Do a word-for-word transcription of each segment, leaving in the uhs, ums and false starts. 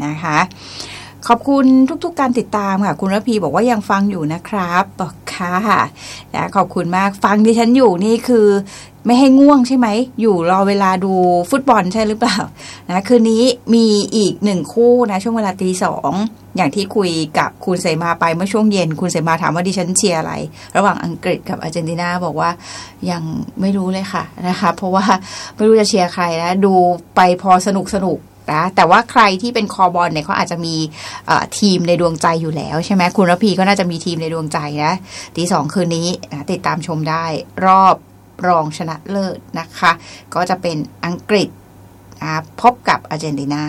นะคะขอบคุณทุกๆการติดตามค่ะคุณระพีบอกว่ายังฟังอยู่นะครับบอกค่ะนะขอบคุณมากฟังดิฉันอยู่นี่คือไม่ให้ง่วงใช่ไหมอยู่รอเวลาดูฟุตบอลใช่หรือเปล่านะคืนนี้มีอีกหนึ่งคู่นะช่วงเวลาตีสองอย่างที่คุยกับคุณเสมาไปเมื่อช่วงเย็นคุณเสมาถามว่าดิฉันเชียร์อะไรระหว่างอังกฤษกับอาร์เจนตินาบอกว่ายังไม่รู้เลยค่ะนะคะเพราะว่าไม่รู้จะเชียร์ใครนะดูไปพอสนุกสนุกนะแต่ว่าใครที่เป็นคอบอลเนี่ยเขาอาจจะมีทีมในดวงใจอยู่แล้วใช่ไหมคุณระพีก็น่าจะมีทีมในดวงใจนะตีสองคืนนี้นะติดตามชมได้รอบรองชนะเลิศนะคะก็จะเป็นอังกฤษนะพบกับอาร์เจนตินา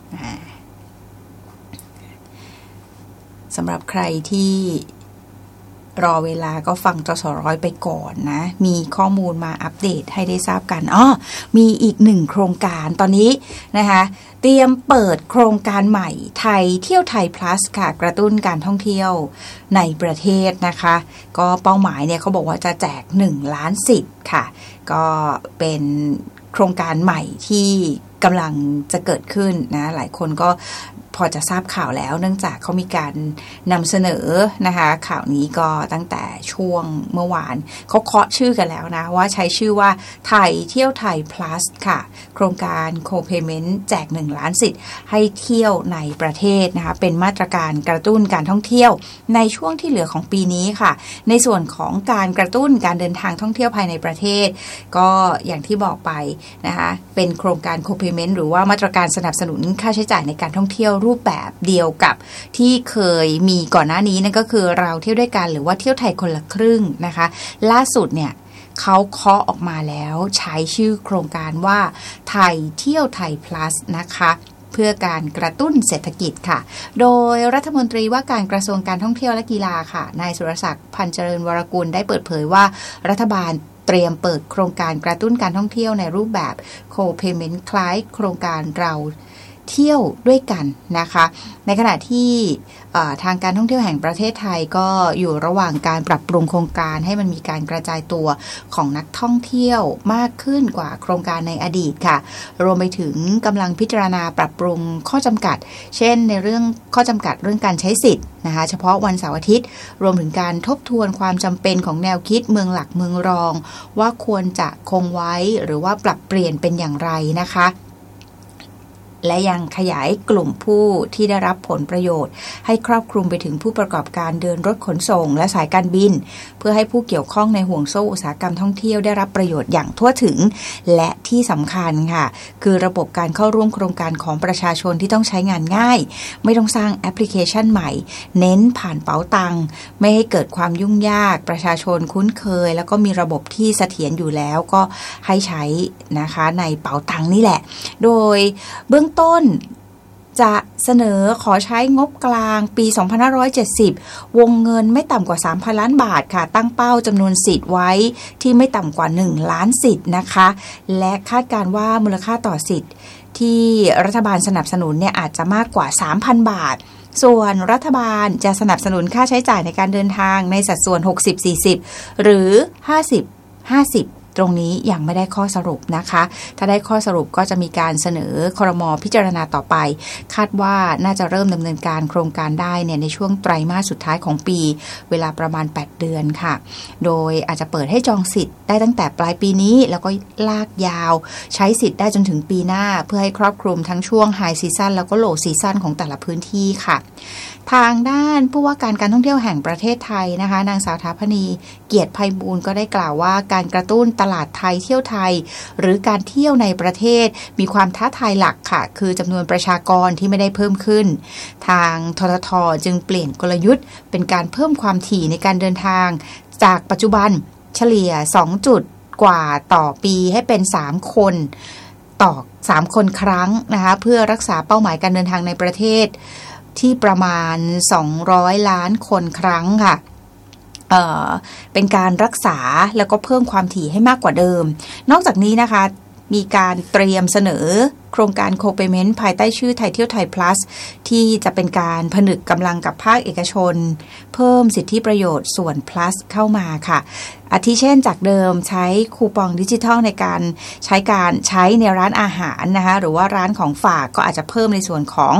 สำหรับใครที่รอเวลาก็ฟังจสร้อยไปก่อนนะมีข้อมูลมาอัปเดตให้ได้ทราบกันอ้อมีอีกหนึ่งโครงการตอนนี้นะคะเตรียมเปิดโครงการใหม่ไทยเที่ยวไทย plus ค่ะกระตุ้นการท่องเที่ยวในประเทศนะคะก็เป้าหมายเนี่ยเขาบอกว่าจะแจกหนึ่งล้านสิทธิ์ค่ะก็เป็นโครงการใหม่ที่กำลังจะเกิดขึ้นนะหลายคนก็พอจะทราบข่าวแล้วเนื่องจากเขามีการนำเสนอนะคะข่าวนี้ก็ตั้งแต่ช่วงเมื่อวานเขาเคาะชื่อกันแล้วนะว่าใช้ชื่อว่าไทยเที่ยวไทย plus ค่ะโครงการ co-payment แจกหนึ่งล้านสิทธิ์ให้เที่ยวในประเทศนะคะเป็นมาตรการกระตุ้นการท่องเที่ยวในช่วงที่เหลือของปีนี้ค่ะในส่วนของการกระตุ้นการเดินทางท่องเที่ยวภายในประเทศก็อย่างที่บอกไปนะคะเป็นโครงการ co-payment หรือว่ามาตรการสนับสนุนค่าใช้จ่ายในการท่องเที่ยวรูปแบบเดียวกับที่เคยมีก่อนหน้านี้นั่นก็คือเราเที่ยวด้วยกันหรือว่าเที่ยวไทยคนละครึ่งนะคะล่าสุดเนี่ยเขาเคาะออกมาแล้วใช้ชื่อโครงการว่าไทยเที่ยวไทย plus นะคะเพื่อการกระตุ้นเศรษฐกิจค่ะโดยรัฐมนตรีว่าการกระทรวงการท่องเที่ยวและกีฬาค่ะนายสุรศักดิ์พันเจริญวรกุลได้เปิดเผยว่ารัฐบาลเตรียมเปิดโครงการกระตุ้นการท่องเที่ยวในรูปแบบ co-payment คล้ายโครงการเราเที่ยวด้วยกันนะคะในขณะที่ทางการท่องเที่ยวแห่งประเทศไทยก็อยู่ระหว่างการปรับปรุงโครงการให้มันมีการกระจายตัวของนักท่องเที่ยวมากขึ้นกว่าโครงการในอดีตค่ะรวมไปถึงกำลังพิจารณาปรับปรุงข้อจำกัดเช่นในเรื่องข้อจำกัดเรื่องการใช้สิทธิ์นะคะเฉพาะวันเสาร์อาทิตย์รวมถึงการทบทวนความจำเป็นของแนวคิดเมืองหลักเมืองรองว่าควรจะคงไว้หรือว่าปรับเปลี่ยนเป็นอย่างไรนะคะและยังขยายกลุ่มผู้ที่ได้รับผลประโยชน์ให้ครอบคลุมไปถึงผู้ประกอบการเดินรถขนส่งและสายการบินเพื่อให้ผู้เกี่ยวข้องในห่วงโซ่อุตสาหกรรมท่องเที่ยวได้รับประโยชน์อย่างทั่วถึงและที่สำคัญค่ะคือระบบการเข้าร่วมโครงการของประชาชนที่ต้องใช้งานง่ายไม่ต้องสร้างแอปพลิเคชันใหม่เน้นผ่านเป๋าตังค์ไม่ให้เกิดความยุ่งยากประชาชนคุ้นเคยแล้วก็มีระบบที่เสถียรอยู่แล้วก็ให้ใช้นะคะในเป๋าตังค์นี่แหละโดยเบื้องต้นจะเสนอขอใช้งบกลางปีสองพันห้าร้อยเจ็ดสิบวงเงินไม่ต่ำกว่า สามพัน ล้านบาทค่ะตั้งเป้าจำนวนสิทธิ์ไว้ที่ไม่ต่ำกว่าหนึ่งล้านสิทธิ์นะคะและคาดการว่ามูลค่าต่อสิทธิ์ที่รัฐบาลสนับสนุนเนี่ยอาจจะมากกว่า สามพัน บาทส่วนรัฐบาลจะสนับสนุนค่าใช้จ่ายในการเดินทางในสัดส่วน หกสิบ สี่สิบ หรือ ห้าสิบ ห้าสิบตรงนี้ยังไม่ได้ข้อสรุปนะคะถ้าได้ข้อสรุปก็จะมีการเสนอครม.พิจารณาต่อไปคาดว่าน่าจะเริ่มดำเนินการโครงการได้เนี่ยในช่วงไตรมาสสุดท้ายของปีเวลาประมาณแปดเดือนค่ะโดยอาจจะเปิดให้จองสิทธิ์ได้ตั้งแต่ปลายปีนี้แล้วก็ลากยาวใช้สิทธิ์ได้จนถึงปีหน้าเพื่อให้ครอบคลุมทั้งช่วงไฮซีซั่นแล้วก็โลว์ซีซั่นของแต่ละพื้นที่ค่ะทางด้านผู้ว่าการการท่องเที่ยวแห่งประเทศไทยนะคะนางสาวถาปณีเกียรติไพบูลย์ก็ได้กล่าวว่าการกระตุ้นตลาดไทยเที่ยวไทยหรือการเที่ยวในประเทศมีความท้าทายหลักค่ะคือจำนวนประชากรที่ไม่ได้เพิ่มขึ้นทางททท.จึงเปลี่ยนกลยุทธ์เป็นการเพิ่มความถี่ในการเดินทางจากปัจจุบันเฉลี่ยสองจุดกว่าต่อปีให้เป็นสามคนต่อสามคนครั้งนะคะเพื่อรักษาเป้าหมายการเดินทางในประเทศที่ประมาณสองร้อยล้านคนครั้งค่ะเอ่อเป็นการรักษาแล้วก็เพิ่มความถี่ให้มากกว่าเดิมนอกจากนี้นะคะมีการเตรียมเสนอโครงการ co-payment ภายใต้ชื่อไทยเที่ยวไทย plus ที่จะเป็นการผนึกกำลังกับภาคเอกชนเพิ่มสิทธิประโยชน์ส่วน plus เข้ามาค่ะอาทิเช่นจากเดิมใช้คูปองดิจิทัลในการใช้การใช้ในร้านอาหารนะคะหรือว่าร้านของฝากก็อาจจะเพิ่มในส่วนของ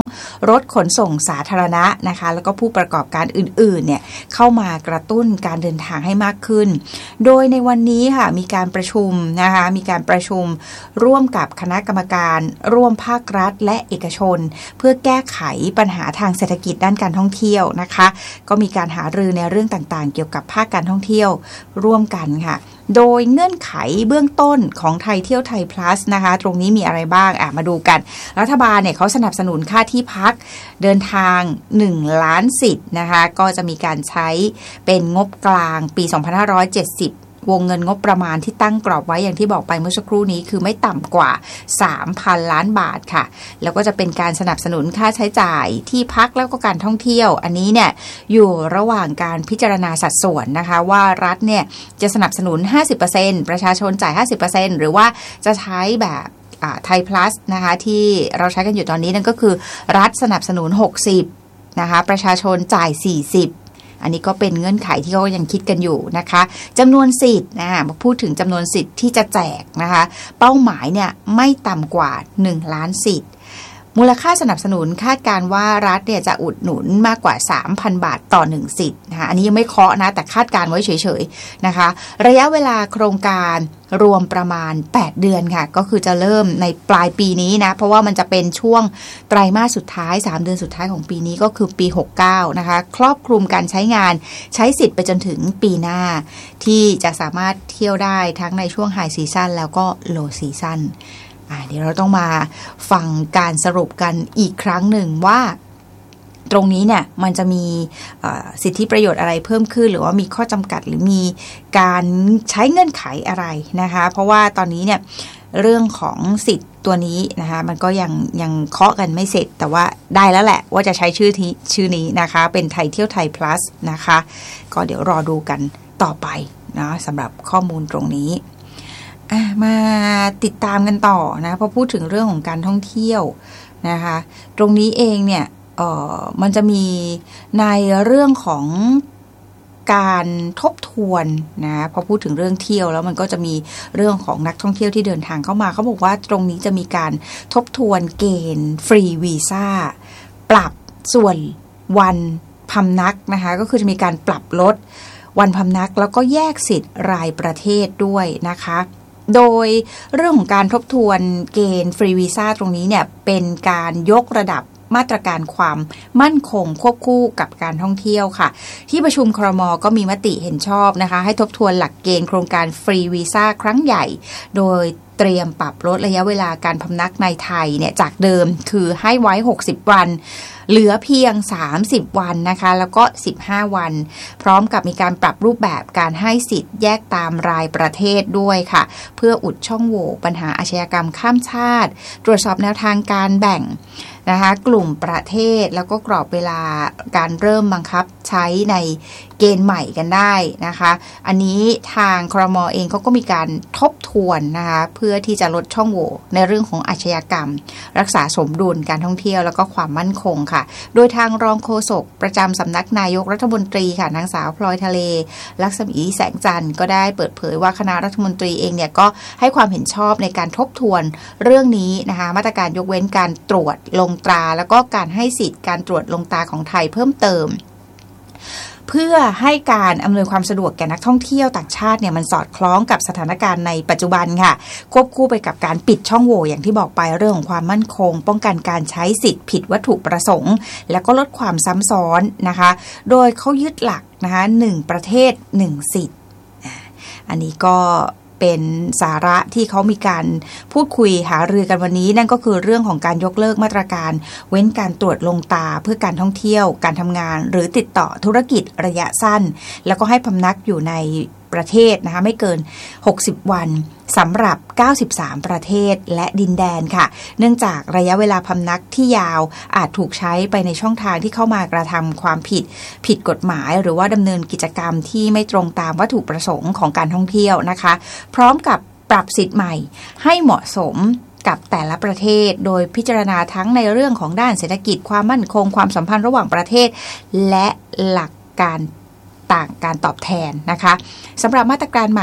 รถขนส่งสาธารณะนะคะแล้วก็ผู้ประกอบการอื่นๆเนี่ยเข้ามากระตุ้นการเดินทางให้มากขึ้นโดยในวันนี้ค่ะมีการประชุมนะคะมีการประชุมร่วมกับคณะกรรมการร่วมภาครัฐและเอกชนเพื่อแก้ไขปัญหาทางเศรษฐกิจด้านการท่องเที่ยวนะคะก็มีการหารือในเรื่องต่างๆเกี่ยวกับภาคการท่องเที่ยวร่วมกันค่ะโดยเงื่อนไขเบื้องต้นของไทยเที่ยวไทย plus นะคะตรงนี้มีอะไรบ้างอ่ะมาดูกันรัฐบาลเนี่ยเขาสนับสนุนค่าที่พักเดินทางหนึ่งล้านสิทธิ์นะคะก็จะมีการใช้เป็นงบกลางปีสองพันห้าร้อยเจ็ดสิบวงเงินงบประมาณที่ตั้งกรอบไว้อย่างที่บอกไปเมื่อสักครู่นี้คือไม่ต่ำกว่า สามพัน ล้านบาทค่ะแล้วก็จะเป็นการสนับสนุนค่าใช้จ่ายที่พักแล้วก็การท่องเที่ยวอันนี้เนี่ยอยู่ระหว่างการพิจารณาสัดส่วนนะคะว่ารัฐเนี่ยจะสนับสนุน ห้าสิบเปอร์เซ็นต์ ประชาชนจ่าย ห้าสิบเปอร์เซ็นต์ หรือว่าจะใช้แบบไทย plus นะคะที่เราใช้กันอยู่ตอนนี้นั่นก็คือรัฐสนับสนุนหกสิบนะคะประชาชนจ่ายสี่สิบอันนี้ก็เป็นเงื่อนไขที่เขายังคิดกันอยู่นะคะจำนวนสิทธิ์นะมาพูดถึงจำนวนสิทธิ์ที่จะแจกนะคะเป้าหมายเนี่ยไม่ต่ำกว่าหนึ่งล้านสิทธิ์มูลค่าสนับสนุนคาดการว่ารัฐเนี่ยจะอุดหนุนมากกว่า สามพัน บาทต่อหนึ่งสิทธิ์นะคะอันนี้ยังไม่เคาะนะแต่คาดการไว้เฉยๆนะคะระยะเวลาโครงการรวมประมาณแปดเดือนค่ะก็คือจะเริ่มในปลายปีนี้นะเพราะว่ามันจะเป็นช่วงไตรมาสสุดท้ายสามเดือนสุดท้ายของปีนี้ก็คือปีหกสิบเก้านะคะครอบคลุมการใช้งานใช้สิทธิ์ไปจนถึงปีหน้าที่จะสามารถเที่ยวได้ทั้งในช่วงไฮซีซั่นแล้วก็โลซีซั่นเดี๋ยวเราต้องมาฟังการสรุปกันอีกครั้งหนึ่งว่าตรงนี้เนี่ยมันจะมีสิทธิประโยชน์อะไรเพิ่มขึ้นหรือว่ามีข้อจำกัดหรือมีการใช้เงื่อนไขอะไรนะคะเพราะว่าตอนนี้เนี่ยเรื่องของสิทธิ์ตัวนี้นะคะมันก็ยังยังเคาะกันไม่เสร็จแต่ว่าได้แล้วแหละว่าจะใช้ชื่อที่ชื่อนี้นะคะเป็นไทยเที่ยวไทย plus นะคะก็เดี๋ยวรอดูกันต่อไปนะสำหรับข้อมูลตรงนี้มาติดตามกันต่อนะพอพูดถึงเรื่องของการท่องเที่ยวนะคะตรงนี้เองเนี่ยเอ่อมันจะมีในเรื่องของการทบทวนนะพอพูดถึงเรื่องเที่ยวแล้วมันก็จะมีเรื่องของนักท่องเที่ยวที่เดินทางเข้ามาเขาบอกว่าตรงนี้จะมีการทบทวนเกณฑ์ฟรีวีซ่าปรับส่วนวันพำนักนะคะก็คือจะมีการปรับลดวันพำนักแล้วก็แยกสิทธิ์รายประเทศด้วยนะคะโดยเรื่องของการทบทวนเกณฑ์ฟรีวีซ่าตรงนี้เนี่ยเป็นการยกระดับมาตรการความมั่นคงควบคู่กับการท่องเที่ยวค่ะที่ประชุมครม.ก็มีมติเห็นชอบนะคะให้ทบทวนหลักเกณฑ์โครงการฟรีวีซ่าครั้งใหญ่โดยเตรียมปรับลดระยะเวลาการพำนักในไทยเนี่ยจากเดิมคือให้ไว้หกสิบวันเหลือเพียงสามสิบวันนะคะแล้วก็สิบห้าวันพร้อมกับมีการปรับรูปแบบการให้สิทธิ์แยกตามรายประเทศด้วยค่ะเพื่ออุดช่องโหว่ปัญหาอาชญากรรมข้ามชาติตรวจสอบแนวทางการแบ่งนะคะกลุ่มประเทศแล้วก็กรอบเวลาการเริ่มบังคับใช้ในเกณฑ์ใหม่กันได้นะคะอันนี้ทางครม.เองเขาก็มีการทบทวนนะคะเพื่อที่จะลดช่องโหว่ในเรื่องของอาชญากรรมรักษาสมดุลการท่องเที่ยวแล้วก็ความมั่นคงค่ะโดยทางรองโฆษกประจำสำนักนายกรัฐมนตรีค่ะนางสาวพลอยทะเลลักษมีแสงจันทร์ก็ได้เปิดเผยว่าคณะรัฐมนตรีเองเนี่ยก็ให้ความเห็นชอบในการทบทวนเรื่องนี้นะคะมาตรการยกเว้นการตรวจลงตราแล้วก็การให้สิทธิ์การตรวจลงตราของไทยเพิ่มเติมเพื่อให้การอำนวยความสะดวกแก่นักท่องเที่ยวต่างชาติเนี่ยมันสอดคล้องกับสถานการณ์ในปัจจุบันค่ะควบคู่ไปกับการปิดช่องโหว่อย่างที่บอกไปเรื่องของความมั่นคงป้องกันการใช้สิทธิ์ผิดวัตถุประสงค์แล้วก็ลดความซ้ำซ้อนนะคะโดยเขายึดหลักนะคะหนึ่งประเทศหนึ่งสิทธิ์อันนี้ก็เป็นสาระที่เขามีการพูดคุยหารือกันวันนี้นั่นก็คือเรื่องของการยกเลิกมาตรการเว้นการตรวจลงตาเพื่อการท่องเที่ยวการทำงานหรือติดต่อธุรกิจระยะสั้นแล้วก็ให้พำนักอยู่ในประเทศนะคะไม่เกินหกสิบวันสำหรับเก้าสิบสามประเทศและดินแดนค่ะเนื่องจากระยะเวลาพำนักที่ยาวอาจถูกใช้ไปในช่องทางที่เข้ามากระทำความผิดผิดกฎหมายหรือว่าดำเนินกิจกรรมที่ไม่ตรงตามวัตถุประสงค์ของการท่องเที่ยวนะคะพร้อมกับปรับสิทธิ์ใหม่ให้เหมาะสมกับแต่ละประเทศโดยพิจารณาทั้งในเรื่องของด้านเศรษฐกิจความมั่นคงความสัมพันธ์ระหว่างประเทศและหลักการต่างการตอบแทนนะคะสำหรับมาตรการใหม่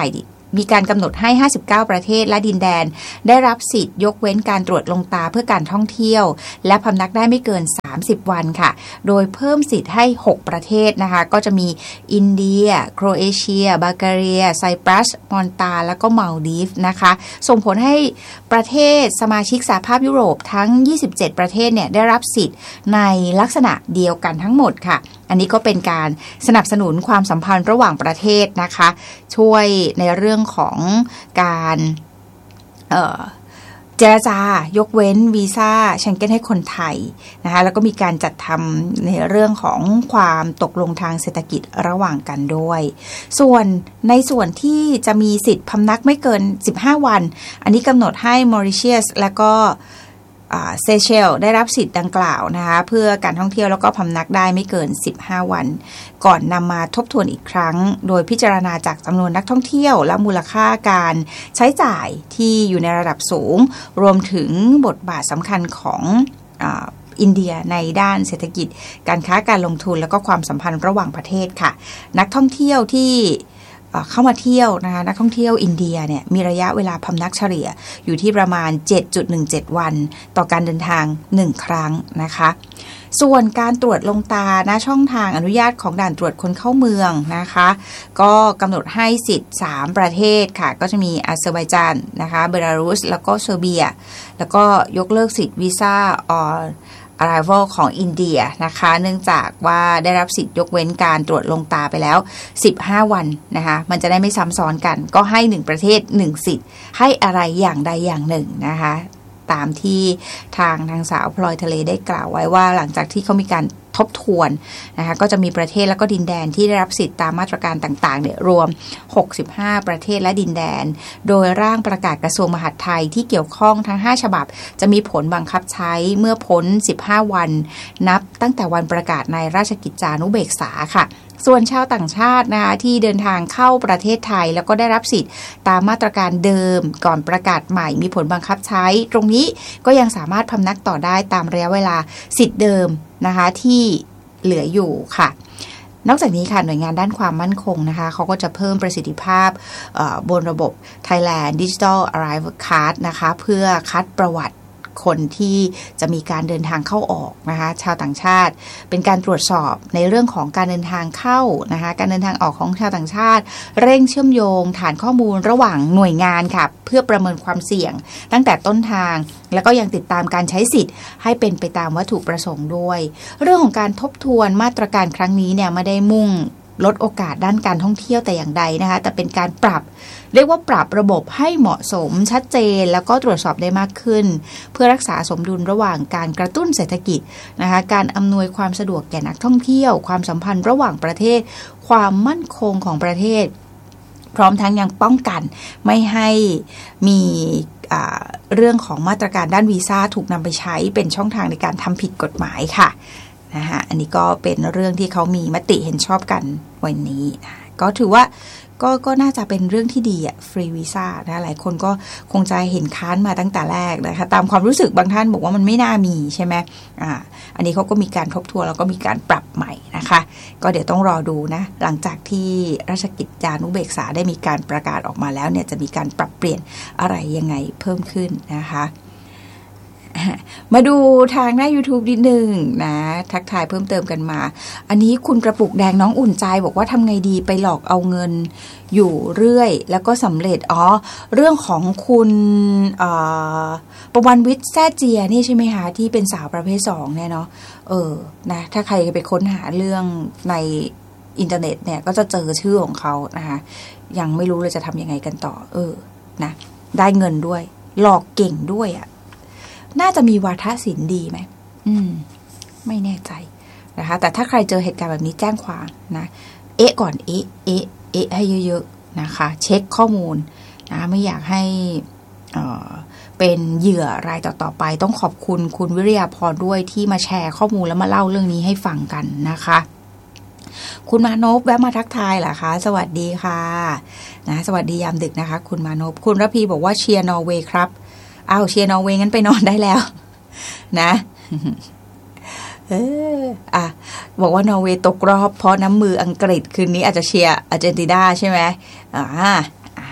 มีการกำหนดให้ห้าสิบเก้าประเทศและดินแดนได้รับสิทธิ์ยกเว้นการตรวจลงตาเพื่อการท่องเที่ยวและพำนักได้ไม่เกินสามสิบวันค่ะโดยเพิ่มสิทธิ์ให้หกประเทศนะคะก็จะมีอินเดียโครเอเชียบัลแกเรียไซปรัสมอนตาแล้วก็มัลดีฟนะคะส่งผลให้ประเทศสมาชิกสหภาพยุโรปทั้งยี่สิบเจ็ดประเทศเนี่ยได้รับสิทธิ์ในลักษณะเดียวกันทั้งหมดค่ะอันนี้ก็เป็นการสนับสนุนความสัมพันธ์ระหว่างประเทศนะคะช่วยในเรื่องของการเอ่อเจรจายกเว้นวีซ่าเชงเก้นให้คนไทยนะคะแล้วก็มีการจัดทำในเรื่องของความตกลงทางเศรษฐกิจระหว่างกันด้วยส่วนในส่วนที่จะมีสิทธิ์พำนักไม่เกินสิบห้าวันอันนี้กำหนดให้มอริเชียสและก็เซเชลได้รับสิทธิ์ดังกล่าวนะคะเพื่อการท่องเที่ยวแล้วก็พำนักได้ไม่เกินสิบห้าวันก่อนนำมาทบทวนอีกครั้งโดยพิจารณาจากจำนวนนักท่องเที่ยวและมูลค่าการใช้จ่ายที่อยู่ในระดับสูงรวมถึงบทบาทสำคัญของอ่าอินเดียในด้านเศรษฐกิจการค้าการลงทุนแล้วก็ความสัมพันธ์ระหว่างประเทศค่ะนักท่องเที่ยวที่เข้ามาเที่ยวนะคะนักท่องเที่ยวอินเดียเนี่ยมีระยะเวลาพำนักเฉลี่ยอยู่ที่ประมาณ เจ็ดจุดหนึ่งเจ็ด วันต่อการเดินทางหนึ่งครั้งนะคะส่วนการตรวจลงตาณช่องทางอนุญาตของด่านตรวจคนเข้าเมืองนะคะก็กำหนดให้สิทธิ์สามประเทศค่ะก็จะมีอาเซอร์ไบจานนะคะเบลารุสแล้วก็เซอร์เบียแล้วก็ยกเลิกสิทธิ์วีซ่าออarrival ของอินเดียนะคะเนื่องจากว่าได้รับสิทธิ์ยกเว้นการตรวจลงตาไปแล้วสิบห้าวันนะคะมันจะได้ไม่ซ้ำซ้อนกันก็ให้หนึ่งประเทศหนึ่งสิทธิ์ให้อะไรอย่างใดอย่างหนึ่งนะคะตามที่ทางทางสาวพลอยทะเลได้กล่าวไว้ว่าหลังจากที่เขามีการทบทวนนะคะก็จะมีประเทศและก็ดินแดนที่ได้รับสิทธิตามมาตรการต่างๆเนี่ยรวมหกสิบห้าประเทศและดินแดนโดยร่างประกาศกระทรวงมหาดไทยที่เกี่ยวข้องทั้งห้าฉบับจะมีผลบังคับใช้เมื่อพ้นสิบห้าวันนับตั้งแต่วันประกาศในราชกิจจานุเบกษาค่ะส่วนชาวต่างชาตินะคะที่เดินทางเข้าประเทศไทยแล้วก็ได้รับสิทธิ์ตามมาตรการเดิมก่อนประกาศใหม่มีผลบังคับใช้ตรงนี้ก็ยังสามารถพำนักต่อได้ตามระยะเวลาสิทธิ์เดิมนะคะที่เหลืออยู่ค่ะนอกจากนี้ค่ะหน่วยงานด้านความมั่นคงนะคะเขาก็จะเพิ่มประสิทธิภาพบนระบบ Thailand Digital Arrival Card นะคะเพื่อคัดประวัติคนที่จะมีการเดินทางเข้าออกนะคะชาวต่างชาติเป็นการตรวจสอบในเรื่องของการเดินทางเข้านะคะการเดินทางออกของชาวต่างชาติเร่งเชื่อมโยงฐานข้อมูลระหว่างหน่วยงานค่ะเพื่อประเมินความเสี่ยงตั้งแต่ต้นทางแล้วก็ยังติดตามการใช้สิทธิ์ให้เป็นไปตามวัตถุประสงค์ด้วยเรื่องของการทบทวนมาตรการครั้งนี้เนี่ยไม่ได้มุ่งลดโอกาสด้านการท่องเที่ยวแต่อย่างใดนะคะแต่เป็นการปรับเรียกว่าปรับระบบให้เหมาะสมชัดเจนแล้วก็ตรวจสอบได้มากขึ้นเพื่อรักษาสมดุลระหว่างการกระตุ้นเศรษฐกิจนะคะการอำนวยความสะดวกแก่นักท่องเที่ยวความสัมพันธ์ระหว่างประเทศความมั่นคงของประเทศพร้อมทั้งยังป้องกันไม่ให้มีเรื่องของมาตรการด้านวีซ่าถูกนำไปใช้เป็นช่องทางในการทำผิดกฎหมายค่ะนะคะอันนี้ก็เป็นเรื่องที่เขามีมติเห็นชอบกันวันนี้นะก็ถือว่าก็ก็น่าจะเป็นเรื่องที่ดีอะฟรีวีซ่านะหลายคนก็คงจะเห็นค้านมาตั้งแต่แรกนะคะตามความรู้สึกบางท่านบอกว่ามันไม่น่ามีใช่ไหมอ่าอันนี้เขาก็มีการทบทวนแล้วก็มีการปรับใหม่นะคะก็เดี๋ยวต้องรอดูนะหลังจากที่ราชกิจจานุเบกษาได้มีการประกาศออกมาแล้วเนี่ยจะมีการปรับเปลี่ยนอะไรยังไงเพิ่มขึ้นนะคะมาดูทางหน้า YouTube นิดนึงนะทักทายเพิ่มเติมกันมาอันนี้คุณกระปุกแดงน้องอุ่นใจบอกว่าทำไงดีไปหลอกเอาเงินอยู่เรื่อยแล้วก็สำเร็จอ๋อเรื่องของคุณประวันวิทย์แซ่เจียนี่ใช่ไหมคะที่เป็นสาวประเภทสองเนี่ยเนาะเออนะถ้าใครไปค้นหาเรื่องในอินเทอร์เน็ตเนี่ยก็จะเจอชื่อของเขานะคะยังไม่รู้เลยจะทำยังไงกันต่อเออนะได้เงินด้วยหลอกเก่งด้วยอะน่าจะมีวาทศิลป์ดีไหมอืมไม่แน่ใจนะคะแต่ถ้าใครเจอเหตุการณ์แบบนี้แจ้งความนะเอ๊ะก่อนเอ๊ะเอ๊ะเอ๊ะให้เยอะๆนะคะเช็คข้อมูลนะไม่อยากให้เอ่อเป็นเหยื่อรายต่อๆไปต้องขอบคุณคุณวิริยาพรด้วยที่มาแชร์ข้อมูลแล้วมาเล่าเรื่องนี้ให้ฟังกันนะคะคุณมานพแวะมาทักทายเหรอคะสวัสดีค่ะนะสวัสดียามดึกนะคะคุณมานพคุณระพีบอกว่าเชียร์นอร์เวย์ครับอ้าวเชียร์นอร์เวย์งั้นไปนอนได้แล้วนะเอออ่ะบอกว่านอร์เวย์ตกรอบเพราะน้ำมืออังกฤษคืนนี้อาจจะเชียร์อาร์เจนตินาใช่ไหมอ่า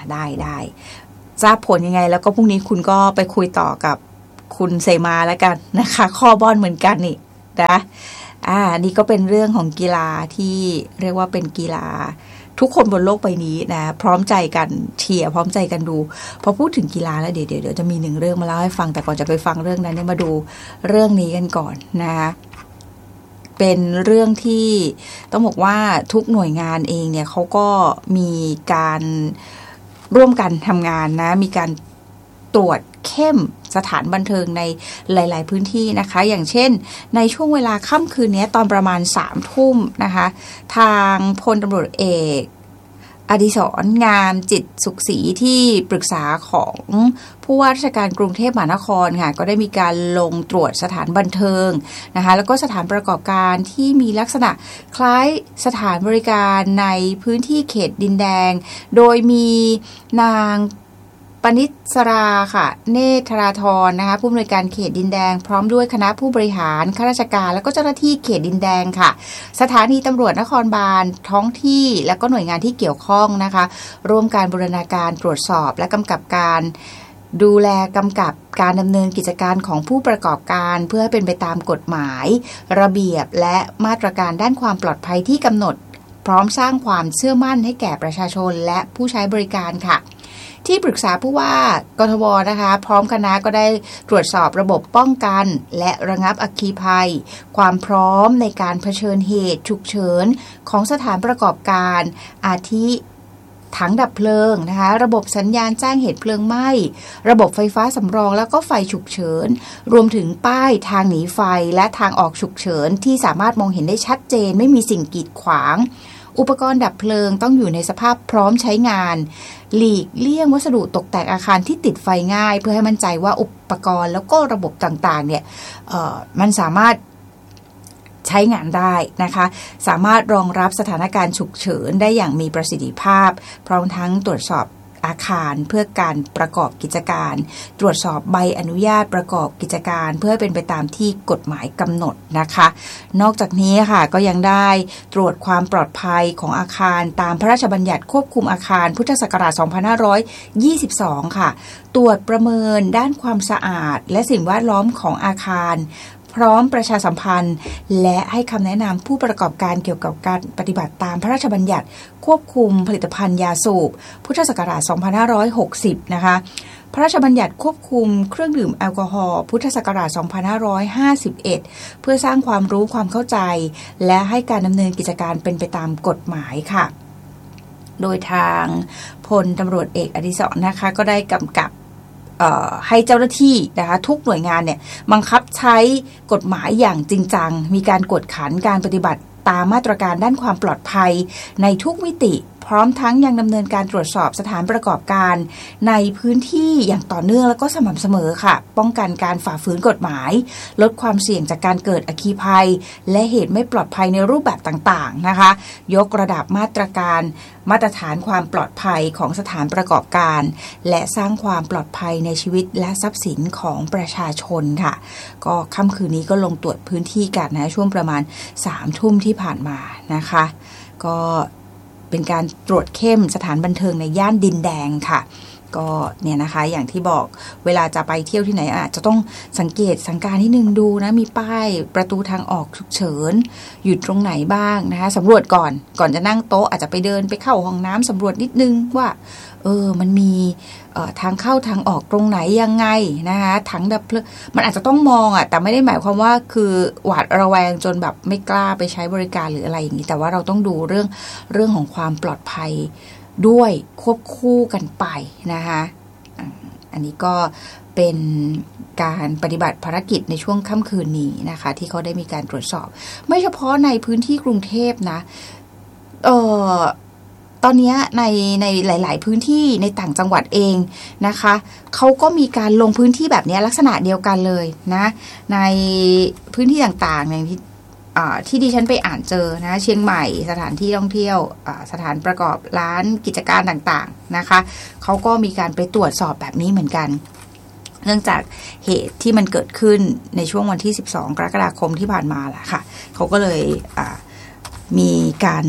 ได้ได้ทราบผลยังไงแล้วก็พรุ่งนี้คุณก็ไปคุยต่อกับคุณเสมาแล้วกันนะคะข้อบอลเหมือนกันนี่นะอ่านี่ก็เป็นเรื่องของกีฬาที่เรียกว่าเป็นกีฬาทุกคนบนโลกใบนี้นะพร้อมใจกันเชียร์พร้อมใจกันดูพอพูดถึงกีฬาแล้วเดี๋ยวเดี๋ยวจะมีหนึ่งเรื่องมาเล่าให้ฟังแต่ก่อนจะไปฟังเรื่องนั้นเนี่ยมาดูเรื่องนี้กันก่อนนะคะเป็นเรื่องที่ต้องบอกว่าทุกหน่วยงานเองเนี่ยเขาก็มีการร่วมกันทำงานนะมีการตรวจเข้มสถานบันเทิงในหลายๆพื้นที่นะคะอย่างเช่นในช่วงเวลาค่ำคืนนี้ตอนประมาณสามทุ่มนะคะทางพลตำรวจเอกอดิศรงามจิตสุขศรีที่ปรึกษาของผู้ว่าราชการกรุงเทพมหานครค่ะก็ได้มีการลงตรวจสถานบันเทิงนะคะแล้วก็สถานประกอบการที่มีลักษณะคล้ายสถานบริการในพื้นที่เขตดินแดงโดยมีนางปณิสราค่ะเนธราธรนะคะผู้อำนวยการเขตดินแดงพร้อมด้วยคณะผู้บริหารข้าราชการแล้วก็เจ้าหน้าที่เขตดินแดงค่ะสถานีตำรวจนครบาลท้องที่แล้วก็หน่วยงานที่เกี่ยวข้องนะคะร่วมการบูรณาการตรวจสอบและกำกับการดูแลกำกับการดำเนินกิจการของผู้ประกอบการเพื่อให้เป็นไปตามกฎหมายระเบียบและมาตรการด้านความปลอดภัยที่กำหนดพร้อมสร้างความเชื่อมั่นให้แก่ประชาชนและผู้ใช้บริการค่ะที่ปรึกษาผู้ว่ากทบนะคะพร้อมคณะก็ได้ตรวจสอบระบบป้องกันและระงับอัคคีภัยความพร้อมในการเผชิญเหตุฉุกเฉินของสถานประกอบการอาทิถังดับเพลิงนะคะระบบสัญญาณแจ้งเหตุเพลิงไหม้ระบบไฟฟ้าสำรองแล้วก็ไฟฉุกเฉินรวมถึงป้ายทางหนีไฟและทางออกฉุกเฉินที่สามารถมองเห็นได้ชัดเจนไม่มีสิ่งกีดขวางอุปกรณ์ดับเพลิงต้องอยู่ในสภาพพร้อมใช้งานหลีกเลี่ยงวัสดุตกแต่งอาคารที่ติดไฟง่ายเพื่อให้มั่นใจว่าอุปกรณ์แล้วก็ระบบต่างๆเนี่ยเอ่อมันสามารถใช้งานได้นะคะสามารถรองรับสถานการณ์ฉุกเฉินได้อย่างมีประสิทธิภาพพร้อมทั้งตรวจสอบอาคารเพื่อการประกอบกิจการตรวจสอบใบอนุญาตประกอบกิจการเพื่อเป็นไปตามที่กฎหมายกำหนดนะคะนอกจากนี้ค่ะก็ยังได้ตรวจความปลอดภัยของอาคารตามพระราชบัญญัติควบคุมอาคารพุทธศักราชสองพันห้าร้อยยี่สิบสองค่ะตรวจประเมินด้านความสะอาดและสิ่งแวดล้อมของอาคารพร้อมประชาสัมพันธ์และให้คำแนะนำผู้ประกอบการเกี่ยวกับการปฏิบัติตามพระราชบัญญัติควบคุมผลิตภัณฑ์ยาสูบพุทธศักราชสองพันห้าร้อยหกสิบนะคะพระราชบัญญัติควบคุมเครื่องดื่มแอลกอฮอล์พุทธศักราชสองพันห้าร้อยห้าสิบเอ็ดเพื่อสร้างความรู้ความเข้าใจและให้การดำเนินกิจการเป็นไปตามกฎหมายค่ะโดยทางพลตำรวจเอกอดิศรนะคะก็ได้กำกับให้เจ้าหน้าที่นะคะทุกหน่วยงานเนี่ยบังคับใช้กฎหมายอย่างจริงจังมีการกวดขันการปฏิบัติตามมาตรการด้านความปลอดภัยในทุกมิติพร้อมทั้งยังดำเนินการตรวจสอบสถานประกอบการในพื้นที่อย่างต่อเนื่องแล้วก็สม่ำเสมอค่ะป้องกันการฝ่าฝืนกฎหมายลดความเสี่ยงจากการเกิดอัคคีภัยและเหตุไม่ปลอดภัยในรูปแบบต่างๆนะคะยกระดับมาตรการมาตรฐานความปลอดภัยของสถานประกอบการและสร้างความปลอดภัยในชีวิตและทรัพย์สินของประชาชนค่ะก็ค่ำคืนนี้ก็ลงตรวจพื้นที่กันนะช่วงประมาณสามทุ่มที่ผ่านมานะคะก็เป็นการตรวจเข้มสถานบันเทิงในย่านดินแดงค่ะก็เนี่ยนะคะอย่างที่บอกเวลาจะไปเที่ยวที่ไหนอาจจะต้องสังเกตสังการนิดนึงดูนะมีป้ายประตูทางออกฉุกเฉินอยู่ตรงไหนบ้างนะคะสำรวจก่อนก่อนจะนั่งโต๊ะอาจจะไปเดินไปเข้าห้องน้ำสำรวจนิดนึงว่าเออมันมีเอ่อทางเข้าทางออกตรงไหนยังไงนะคะถังดับเพลิงมันอาจจะต้องมองอ่ะแต่ไม่ได้หมายความว่าคือหวาดระแวงจนแบบไม่กล้าไปใช้บริการหรืออะไรอย่างนี้แต่ว่าเราต้องดูเรื่องเรื่องของความปลอดภัยด้วยควบคู่กันไปนะคะอันนี้ก็เป็นการปฏิบัติภารกิจในช่วงค่ำคืนนี้นะคะที่เขาได้มีการตรวจสอบไม่เฉพาะในพื้นที่กรุงเทพนะเอ่อตอนนี้ในในหลายๆพื้นที่ในต่างจังหวัดเองนะคะเขาก็มีการลงพื้นที่แบบนี้ลักษณะเดียวกันเลยนะในพื้นที่ต่างๆอย่างที่ที่ดิฉันไปอ่านเจอนะเชียงใหม่สถานที่ท่องเที่ยวสถานประกอบร้านกิจการต่างๆนะคะเขาก็มีการไปตรวจสอบแบบนี้เหมือนกันเนื่องจากเหตุที่มันเกิดขึ้นในช่วงวันที่สิบสองกรกฎาคมที่ผ่านมาแหละค่ะเขาก็เลยมีการ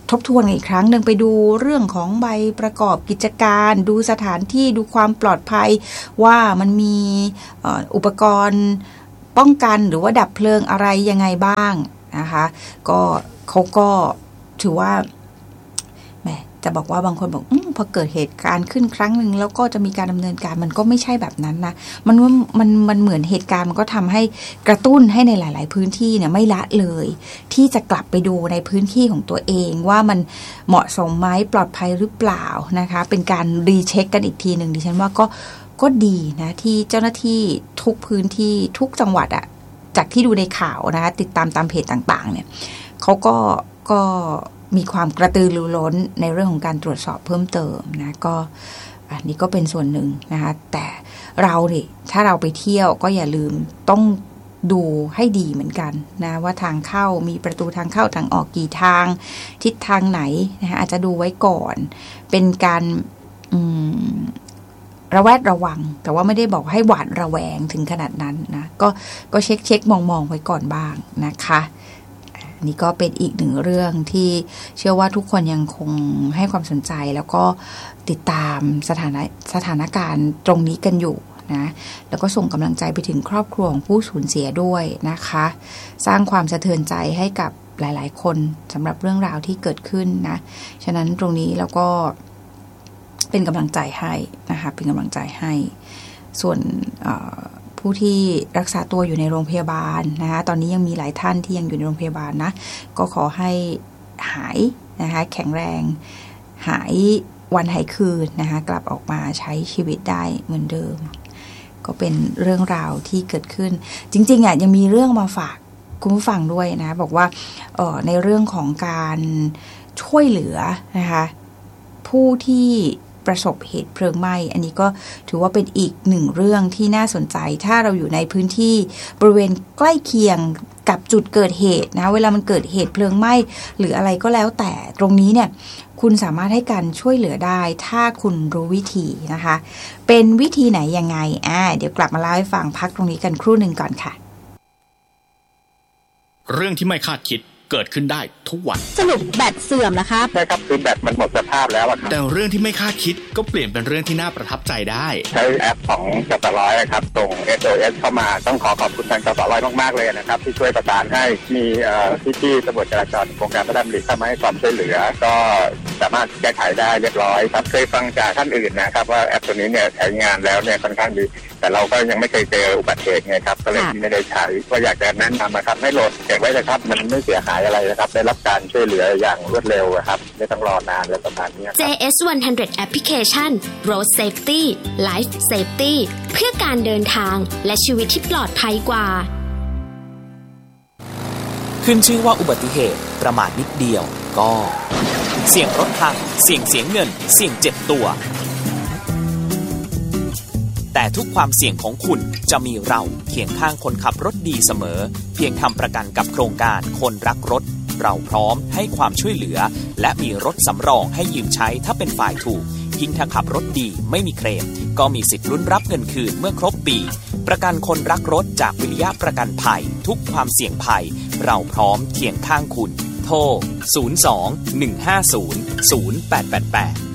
ทบทวนอีกครั้งหนึ่งไปดูเรื่องของใบประกอบกิจการดูสถานที่ดูความปลอดภัยว่ามันมีอุปกรณ์ป้องกันหรือว่าดับเพลิงอะไรยังไงบ้างนะคะก็เขาก็ถือว่าแหมจะบอกว่าบางคนบอก อ, พอเกิดเหตุการณ์ขึ้นครั้งหนึ่งแล้วก็จะมีการดำเนินการมันก็ไม่ใช่แบบนั้นนะมันมันมันเหมือนเหตุการณ์มันก็ทำให้กระตุ้นให้ในหลายๆพื้นที่เนี่ยไม่ละเลยที่จะกลับไปดูในพื้นที่ของตัวเองว่ามันเหมาะสมไหมปลอดภัยหรือเปล่านะคะเป็นการรีเช็คกันอีกทีหนึ่งดิฉันว่าก็ก็ดีนะที่เจ้าหน้าที่ทุกพื้นที่ทุกจังหวัดอะจากที่ดูในข่าวนะคะติดตามตามเพจต่างๆเนี่ยเขาก็ก็มีความกระตือรือร้นในเรื่องของการตรวจสอบเพิ่มเติมนะก็อันนี้ก็เป็นส่วนหนึ่งนะคะแต่เราเนี่ยถ้าเราไปเที่ยวก็อย่าลืมต้องดูให้ดีเหมือนกันนะว่าทางเข้ามีประตูทางเข้าทางออกกี่ทางทิศทางไหนนะคะอาจจะดูไว้ก่อนเป็นการอืมระแวดระวังแต่ว่าไม่ได้บอกให้หวาดระแวงถึงขนาดนั้นนะก็ก็เช็คเช็คมองมองไว้ก่อนบ้างนะคะนี่ก็เป็นอีกหนึ่งเรื่องที่เชื่อว่าทุกคนยังคงให้ความสนใจแล้วก็ติดตามสถานะสถานการณ์ตรงนี้กันอยู่นะแล้วก็ส่งกำลังใจไปถึงครอบครัวของผู้สูญเสียด้วยนะคะสร้างความสะเทือนใจให้กับหลายๆคนสำหรับเรื่องราวที่เกิดขึ้นนะฉะนั้นตรงนี้แล้วก็เป็นกำลังใจให้นะคะเป็นกำลังใจให้ส่วนผู้ที่รักษาตัวอยู่ในโรงพยาบาลนะคะตอนนี้ยังมีหลายท่านที่ยังอยู่ในโรงพยาบาลนะก็ขอให้หายนะคะแข็งแรงหายวันหายคืนนะคะกลับออกมาใช้ชีวิตได้เหมือนเดิมก็เป็นเรื่องราวที่เกิดขึ้นจริงๆอ่ะยังมีเรื่องมาฝากคุณผู้ฟังด้วยนะบอกว่าเอ่อในเรื่องของการช่วยเหลือนะคะผู้ที่ประสบเหตุเพลิงไหม้อันนี้ก็ถือว่าเป็นอีกหนึ่งเรื่องที่น่าสนใจถ้าเราอยู่ในพื้นที่บริเวณใกล้เคียงกับจุดเกิดเหตุนะเวลามันเกิดเหตุเพลิงไหม้หรืออะไรก็แล้วแต่ตรงนี้เนี่ยคุณสามารถให้การช่วยเหลือได้ถ้าคุณรู้วิธีนะคะเป็นวิธีไหนยังไงอ่าเดี๋ยวกลับมาเล่าให้ฟังพักตรงนี้กันครู่หนึ่งก่อนค่ะเรื่องที่ไม่คาดคิดเกิดขึ้นได้ทุกวันสรุปแบตเสื่อมนะคะใช่ครับคือแบตมันหมดสภาพแล้วครับแต่เรื่องที่ไม่คาดคิดก็เปลี่ยนเป็นเรื่องที่น่าประทับใจได้ใช้แอปของกสร้อยครับส่ง เอส โอ เอส เข้ามาต้องขอขอบคุณทางกสร้อยมากๆเลยนะครับที่ช่วยประสานให้มีพี่ๆตำรวจจราจรโครงการพระราชดำริเข้ามาให้ความช่วยเหลือก็สามารถแก้ไขได้เรียบร้อยครับเคยฟังจากท่านอื่นนะครับว่าแอปตัวนี้เนี่ยใช้งานแล้วเนี่ยค่อนข้างดีแต่เราก็ยังไม่เคยเจออุบัติเหตุไงครับก็เลยไม่ได้ใช้ก็อยากจะแนะนำนะครับให้โหลดเก็บไว้นะครับมันไม่เสียหายอะไรนะครับได้รับการช่วยเหลืออย่างรวดเร็วครับไม่ต้องรอนานและประมาณนี้เจ เอส หนึ่งร้อย Application Road Safety Life Safety เพื่อการเดินทางและชีวิตที่ปลอดภัยกว่าขึ้นชื่อว่าอุบัติเหตุประมาทนิดเดียวก็เสี่ยงรถพังเสี่ยงเสียเงินเสี่ยงเจ็บตัวแต่ทุกความเสี่ยงของคุณจะมีเราเคียงข้างคนขับรถดีเสมอเพียงทำประกันกับโครงการคนรักรถเราพร้อมให้ความช่วยเหลือและมีรถสำรองให้ยืมใช้ถ้าเป็นฝ่ายถูกยิ่งถ้าขับรถดีไม่มีเคลมก็มีสิทธิ์ลุ้นรับเงินคืนเมื่อครบปีประกันคนรักรถจากวิริยะประกันภัยทุกความเสี่ยงภัยเราพร้อมเคียงข้างคุณโทรศูนย์ สอง หนึ่ง ห้า ศูนย์ ศูนย์ แปด แปด แปด